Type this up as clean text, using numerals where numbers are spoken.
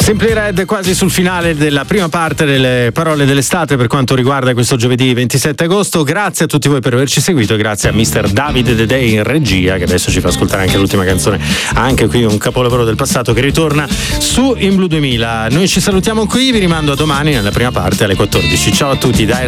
Simply Red quasi sul finale della prima parte delle parole dell'estate per quanto riguarda questo giovedì 27 agosto. Grazie a tutti voi per averci seguito, grazie a Mr. Davide De Day in regia, che adesso ci fa ascoltare anche l'ultima canzone, anche qui un capolavoro del passato che ritorna su In Blu 2000. Noi ci salutiamo qui, vi rimando a domani nella prima parte alle 14. Ciao a tutti, Dire